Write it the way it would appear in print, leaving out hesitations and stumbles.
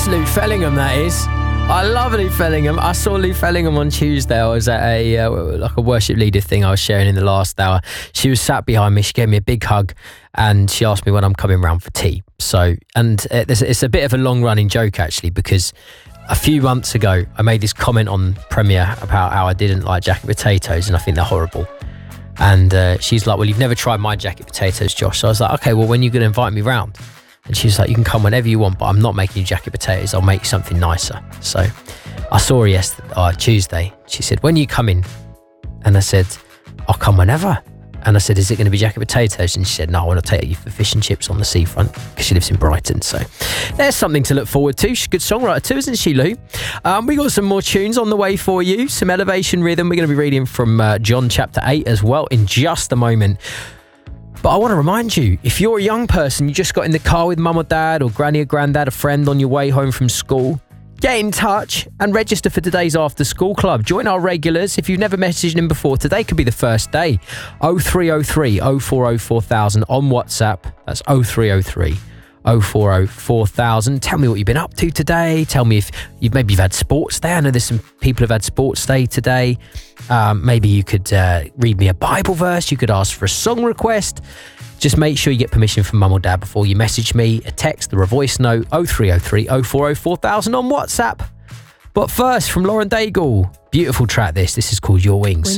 Lou Fellingham, that is. I love Lou Fellingham. I saw Lou Fellingham on Tuesday. I was at a worship leader thing I was sharing in the last hour. She was sat behind me. She gave me a big hug and she asked me when I'm coming round for tea. So, and it's a bit of a long-running joke, actually, because a few months ago, I made this comment on Premier about how I didn't like jacket potatoes and I think they're horrible. And she's like, well, you've never tried my jacket potatoes, Josh. So I was like, okay, well, when are you going to invite me round? And she was like, you can come whenever you want, but I'm not making you jacket potatoes. I'll make something nicer. So I saw her Tuesday. She said, when are you coming? And I said, I'll come whenever. And I said, is it going to be jacket potatoes? And she said, no, I want to take you for fish and chips on the seafront, because she lives in Brighton. So there's something to look forward to. She's a good songwriter too, isn't she, Lou? We got some more tunes on the way for you. Some Elevation Rhythm. We're going to be reading from John chapter 8 as well in just a moment. But I want to remind you, if you're a young person, you just got in the car with mum or dad or granny or granddad, a friend on your way home from school, get in touch and register for today's After School Club. Join our regulars. If you've never messaged in before, today could be the first day. 0303 040 4000 on WhatsApp. That's 0303 040 4000. Tell me what you've been up to today. Tell me if you've had sports day. I know there's some people who've had sports day today. Maybe you could read me a Bible verse. You could ask for a song request. Just make sure you get permission from mum or dad before you message me, a text or a voice note. 0303 040 4000 on WhatsApp. But first, from Lauren Daigle, beautiful track this. This is called Your Wings.